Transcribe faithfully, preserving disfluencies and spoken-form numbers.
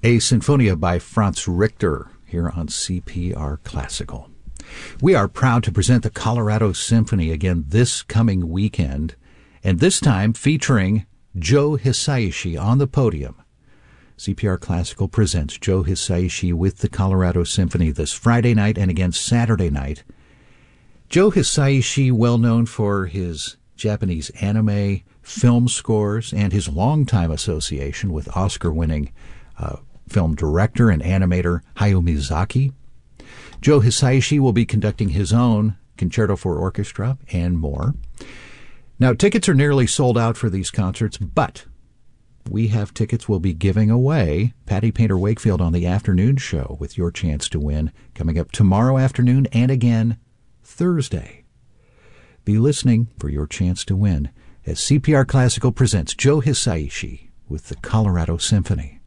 A Sinfonia by Franz Richter here on C P R Classical. We are proud to present the Colorado Symphony again this coming weekend, and this time featuring Joe Hisaishi on the podium. C P R Classical presents Joe Hisaishi with the Colorado Symphony this Friday night and again Saturday night. Joe Hisaishi, well known for his Japanese anime film scores and his longtime association with Oscar-winning uh, film director and animator Hayao Miyazaki. Joe Hisaishi will be conducting his own Concerto for Orchestra and more. Now, tickets are nearly sold out for these concerts, but we have tickets we'll be giving away. Patty Painter Wakefield on the afternoon show with your chance to win coming up tomorrow afternoon and again Thursday. Be listening for your chance to win as C P R Classical presents Joe Hisaishi with the Colorado Symphony.